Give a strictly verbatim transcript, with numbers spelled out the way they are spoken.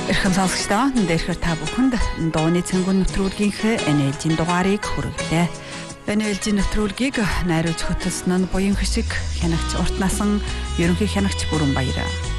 Эрхэм сонсогчдоо өнөөдөр та бүхэнд дууны цэнгүүн нэвтрүүлгийнхээ эн ээлжийн дугаарыг хүргэлээ. эн ээлжийн нэвтрүүлгийг найруулж хөтлсөн нь буян хишиг хянагч урт насан ерөнхий хянагч Бүрэн Баяр.